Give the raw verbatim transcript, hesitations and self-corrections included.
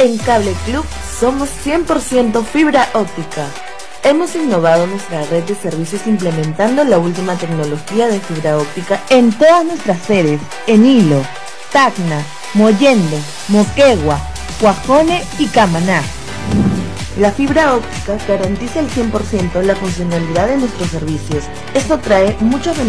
En Cable Club somos cien por ciento fibra óptica. Hemos innovado nuestra red de servicios implementando la última tecnología de fibra óptica en todas nuestras sedes, en Hilo, Tacna, Mollendo, Moquegua, Cuajone y Camaná. La fibra óptica garantiza el cien por ciento la funcionalidad de nuestros servicios. Esto trae muchos beneficios